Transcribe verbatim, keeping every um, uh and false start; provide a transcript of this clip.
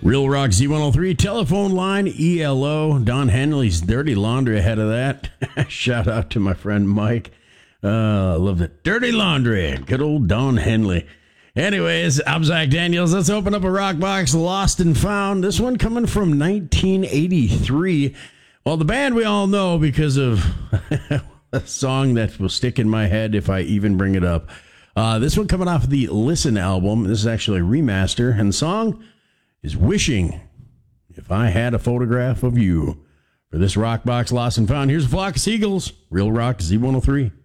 Real Rock Z one oh three, telephone line, E L O. Don Henley's Dirty Laundry ahead of that. Shout out to my friend Mike. Uh, I love it. Dirty Laundry. Good old Don Henley. Anyways, I'm Zach Daniels. Let's open up a rock box, Lost and Found. This one coming from nineteen eighty-three. Well, the band we all know because of a song that will stick in my head if I even bring it up. Uh, this one coming off the Listen album. This is actually a remaster, and the song is Wishing If I Had a Photograph of You. For this rock box, Lost and Found, here's a flock of seagulls. Real Rock Z one oh three.